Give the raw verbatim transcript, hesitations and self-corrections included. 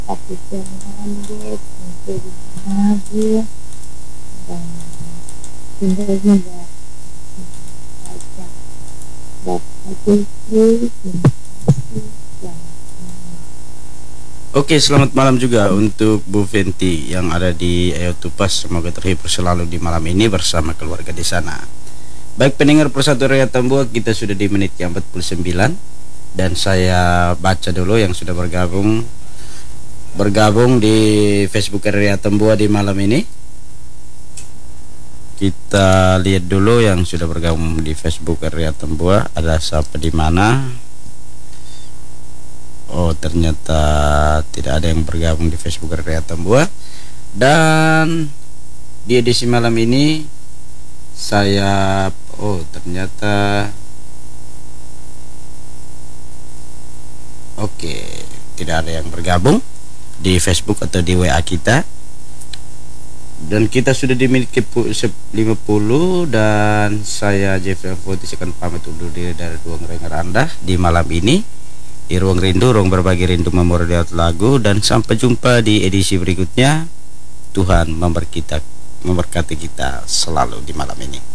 Tapi Fernandez, Fernandez, dan tinggal juga baca baca Jeffrey, terima kasih, selamat malam. Oke, selamat malam juga untuk Bu Venti yang ada di Ayo Tupas. Semoga terhibur selalu di malam ini bersama keluarga di sana. Baik pendengar Persatu Rakyat Tambua, kita sudah di menit ke empat puluh sembilan dan saya baca dulu yang sudah bergabung bergabung di Facebook Area Tambua di malam ini. Kita lihat dulu yang sudah bergabung di Facebook Area Tambua, ada siapa di mana? Oh, ternyata tidak ada yang bergabung di Facebook Area Tambua. Dan di edisi malam ini saya oh ternyata oke, tidak ada yang bergabung di Facebook atau di W A kita. Dan kita sudah di menit ke lima puluh dan saya Jeffrey Fotis akan pamit undur diri dari ruang dengar Anda di malam ini. Di ruang rindu, ruang berbagi rindu memorial lagu, dan sampai jumpa di edisi berikutnya. Tuhan memberkati memberkati kita selalu di malam ini.